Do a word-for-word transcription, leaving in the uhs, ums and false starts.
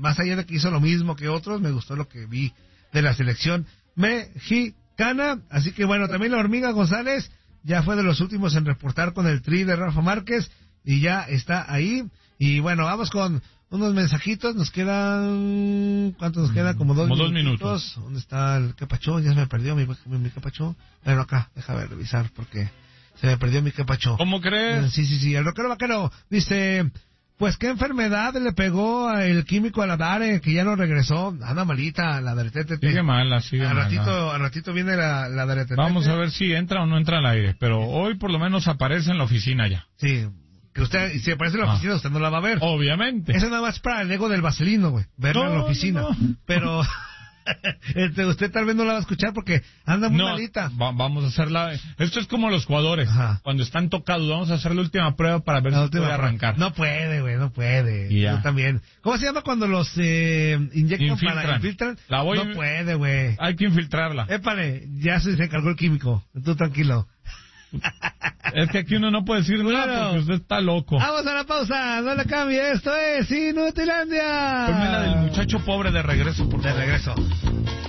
más allá de que hizo lo mismo que otros, me gustó lo que vi de la selección mexicana. Así que bueno, también la Hormiga González ya fue de los últimos en reportar con el tri de Rafa Márquez y ya está ahí. Y bueno, vamos con unos mensajitos, nos quedan... ¿Cuántos nos quedan? Como dos, Como dos minutitos. minutos. ¿Dónde está el capachón? Ya se me perdió mi, mi, mi capachón. Bueno, acá, déjame revisar porque se me perdió mi capachón. ¿Cómo crees? Sí, sí, sí, el rockero vaquero dice... Pues qué enfermedad le pegó el químico a la Dare, que ya no regresó. Anda malita la Dare Tete. Sigue mala, sigue al mala. ratito, al ratito viene la, la Dare Tete. Vamos a ver si entra o no entra al aire, pero hoy por lo menos aparece en la oficina ya. Sí, que usted, si aparece en la oficina, ah. usted no la va a ver. Obviamente. Eso nada más para el ego del vaselino, güey, verla no, en la oficina. No. Pero... Este, usted tal vez no la va a escuchar porque anda muy no, malita. Va, vamos a hacerla. Esto es como los jugadores. Ajá. Cuando están tocados, vamos a hacer la última prueba para ver la si puede arrancar. No puede, güey, no puede. Y ya. Yo también. ¿Cómo se llama cuando los eh, inyectan infiltran. para infiltran? La voy no puede, güey. Hay que infiltrarla. Épale, ya se, se encargó el químico. Tú tranquilo. Es que aquí uno no puede decir nada bueno, porque usted está loco. Vamos a la pausa, no le cambie. Esto es Inutilandia. Ponme la del muchacho pobre de regreso, por De favor. regreso.